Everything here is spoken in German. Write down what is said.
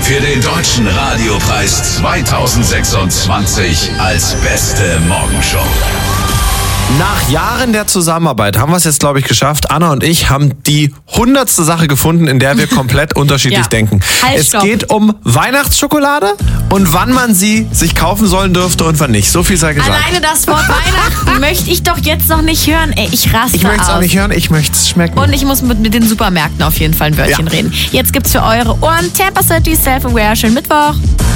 für den Deutschen Radiopreis 2026 als beste Morgenshow. Nach Jahren der Zusammenarbeit haben wir es jetzt, glaube ich, geschafft. Anna und ich haben die 100. Sache gefunden, in der wir komplett unterschiedlich denken. Es geht um Weihnachtsschokolade und wann man sie sich kaufen sollen dürfte und wann nicht. So viel sei gesagt. Alleine das Wort Weihnachten möchte ich doch jetzt noch nicht hören. Ey, ich raste aus. Ich möchte es auch nicht hören, ich möchte es schmecken. Und ich muss mit den Supermärkten auf jeden Fall ein Wörtchen reden. Jetzt gibt's für eure Ohren Tampa City Self-Aware. Schönen Mittwoch.